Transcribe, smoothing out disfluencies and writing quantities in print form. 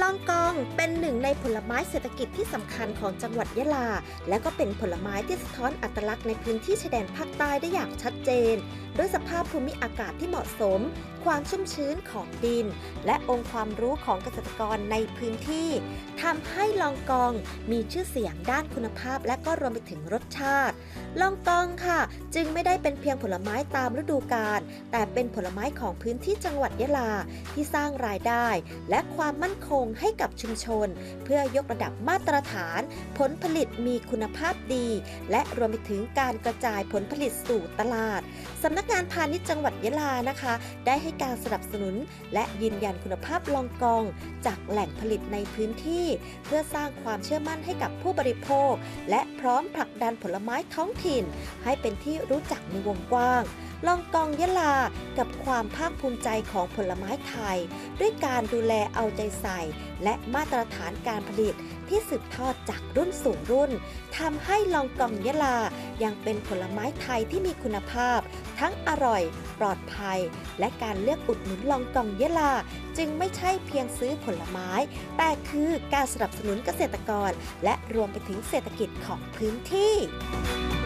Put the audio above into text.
ลองกองเป็นหนึ่งในผลไม้เศรษฐกิจที่สำคัญของจังหวัดยะลาและก็เป็นผลไม้ที่สะท้อนอัตลักษณ์ในพื้นที่ชายแดนภาคใต้ได้อย่างชัดเจนด้วยสภาพภูมิอากาศที่เหมาะสมความชุ่มชื้นของดินและองค์ความรู้ของเกษตรกรในพื้นที่ทำให้ลองกองมีชื่อเสียงด้านคุณภาพและก็รวมไปถึงรสชาติลองกองค่ะจึงไม่ได้เป็นเพียงผลไม้ตามฤดูกาลแต่เป็นผลไม้ของพื้นที่จังหวัดยะลาที่สร้างรายได้และความมั่นคงให้กับชุมชนเพื่อยกระดับมาตรฐานผลผลิตมีคุณภาพดีและรวมไปถึงการกระจายผลผลิตสู่ตลาดสำนักงานพาณิชย์จังหวัดยะลานะคะได้ให้การสนับสนุนและยืนยันคุณภาพลองกองจากแหล่งผลิตในพื้นที่เพื่อสร้างความเชื่อมั่นให้กับผู้บริโภคและพร้อมผลักดันผลไม้ท้องถิ่นให้เป็นที่รู้จักในวงกว้างลองกองยะลากับความภาคภูมิใจของผลไม้ไทยด้วยการดูแลเอาใจใส่และมาตรฐานการผลิตที่สืบทอดจากรุ่นสู่รุ่นทำให้ลองกองยะลายังเป็นผลไม้ไทยที่มีคุณภาพทั้งอร่อยปลอดภัยและการเลือกอุดหนุนลองกองยะลาจึงไม่ใช่เพียงซื้อผลไม้แต่คือการสนับสนุนเกษตรกรและรวมไปถึงเศรษฐกิจของพื้นที่